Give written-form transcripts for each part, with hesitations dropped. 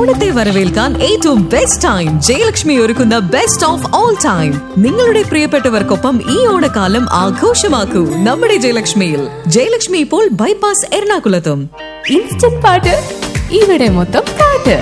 ഓണത്തെ വരവേൽക്കാൻ ഏറ്റവും ബെസ്റ്റ് ടൈം ജയലക്ഷ്മി ഒരുക്കുന്ന ബെസ്റ്റ് ഓഫ് ഓൾ ടൈം. നിങ്ങളുടെ പ്രിയപ്പെട്ടവർക്കൊപ്പം ഈ ഓണക്കാലം ആഘോഷമാക്കൂ നമ്മുടെ ജയലക്ഷ്മിയിൽ. ജയലക്ഷ്മി ഇപ്പോൾ ബൈപ്പാസ് എറണാകുളത്തും. ഇൻസ്റ്റന്റ് പാട്ട്, ഇവിടെ മൊത്തം പാട്ട്.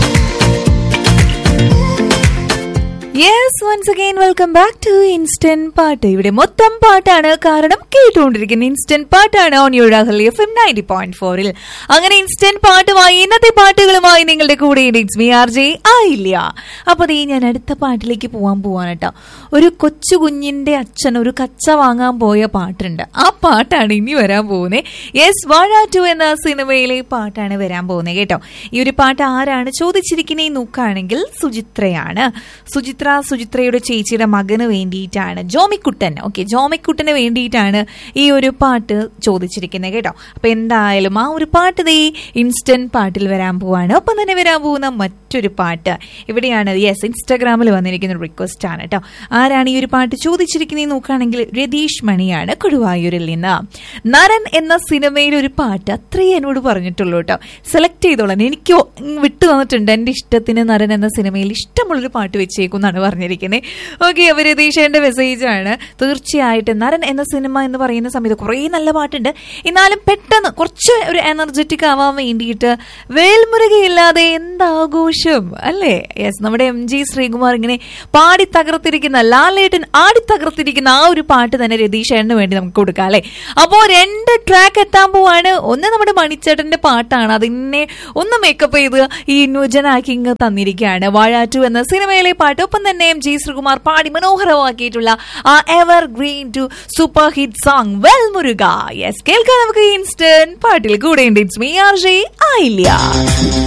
Yes, once again welcome back to instant പാട്ട്. ഇവിടെ മൊത്തം പാട്ടാണ്, കാരണം കേട്ടുകൊണ്ടിരിക്കുന്ന ഇൻസ്റ്റന്റ് പാട്ടാണ് ഓൺ യുവർ അഹല്യ FM 90.4. അങ്ങനെ ഇൻസ്റ്റന്റ് പാട്ടുമായി ഇന്നത്തെ പാട്ടുകളുമായി നിങ്ങളുടെ കൂടെ ഇറ്റ്സ് മീ RJ ആയില്ല. അപ്പൊ അതേ ഞാൻ അടുത്ത പാട്ടിലേക്ക് പോവാൻ കേട്ടോ. ഒരു കൊച്ചു കുഞ്ഞിന്റെ അച്ഛൻ ഒരു കച്ച വാങ്ങാൻ പോയ പാട്ടുണ്ട്. ആ പാട്ടാണ് ഇനി വരാൻ പോകുന്നത്. യെസ്, വാഴ 2 എന്ന സിനിമയിലെ പാട്ടാണ് വരാൻ പോകുന്നത് കേട്ടോ. ഈ ഒരു പാട്ട് ആരാണ് ചോദിച്ചിരിക്കുന്നത് നോക്കുകയാണെങ്കിൽ സുചിത്രയാണ്. സുചിത്രയുടെ ചേച്ചിയുടെ മകന് വേണ്ടിയിട്ടാണ്, ജോമിക്കുട്ടൻ. ഓക്കെ, ജോമിക്കുട്ടന് വേണ്ടിയിട്ടാണ് ഈ ഒരു പാട്ട് ചോദിച്ചിരിക്കുന്നത് കേട്ടോ. അപ്പൊ എന്തായാലും ആ ഒരു പാട്ട് ദേ ഇൻസ്റ്റന്റ് പാട്ടിൽ വരാൻ പോവാണ്. ഒപ്പം തന്നെ വരാൻ പോകുന്ന മറ്റൊരു പാട്ട് ഇവിടെയാണ്. യെസ്, ഇൻസ്റ്റാഗ്രാമിൽ വന്നിരിക്കുന്ന റിക്വസ്റ്റ് ആണ് കേട്ടോ. ആരാണ് ഈ ഒരു പാട്ട് ചോദിച്ചിരിക്കുന്നത് നോക്കുകയാണെങ്കിൽ രതീഷ് മണിയാണ്, കൊടുവായൂരിൽ നിന്ന്. നരൻ എന്ന സിനിമയിൽ ഒരു പാട്ട് അത്രയും എന്നോട് പറഞ്ഞിട്ടുള്ളൂ കേട്ടോ. സെലക്ട് ചെയ്തോളാം, എനിക്ക് വിട്ടു തന്നിട്ടുണ്ട് എന്റെ ഇഷ്ടത്തിന്. നരൻ എന്ന സിനിമയിൽ ഇഷ്ടമുള്ളൊരു പാട്ട് വെച്ചേക്കുന്നാണ് പറഞ്ഞിരിക്കുന്നത്. ഓക്കെ, അപ്പൊ രതീഷന്റെ മെസ്സേജ് ആണ്. തീർച്ചയായിട്ടും നരൻ എന്ന സിനിമ എന്ന് പറയുന്ന സമയത്ത് കുറേ നല്ല പാട്ടുണ്ട്. എന്നാലും പെട്ടെന്ന് കുറച്ച് ഒരു എനർജറ്റിക് ആവാൻ വേണ്ടിയിട്ട് വേൽമുരുകയില്ലാതെ എന്താഘോഷം അല്ലേ? യെസ്, നമ്മുടെ MG ശ്രീകുമാർ ഇങ്ങനെ പാടി തകർത്തിരിക്കുന്ന, ലാലേട്ടൻ ആടി തകർത്തിരിക്കുന്ന ആ ഒരു പാട്ട് തന്നെ രതീഷേട്ടന് വേണ്ടി നമുക്ക് കൊടുക്കാം അല്ലെ. അപ്പോ 2 ട്രാക്ക് എത്താൻ പോവാണ്. ഒന്ന് നമ്മുടെ മണിച്ചേട്ടന്റെ പാട്ടാണ്, അതിനെ ഒന്ന് മേക്കപ്പ് ചെയ്ത് ഈ ന്യൂജനാക്കി ഇങ്ങ് തന്നിരിക്കുകയാണ്. വാഴ 2 എന്ന സിനിമയിലെ പാട്ട്. ഒപ്പം തന്നെ MG ശ്രീകുമാർ പാടി മനോഹരമാക്കിയിട്ടുള്ള ആ ever green to super hit song Vel Muruga. Yes, കേൾക്കാം നമുക്ക് ഇൻസ്റ്റന്റ് പാട്ടിൽ. കൂടെ ഇറ്റ്സ് മീ RJ ആയില്ല.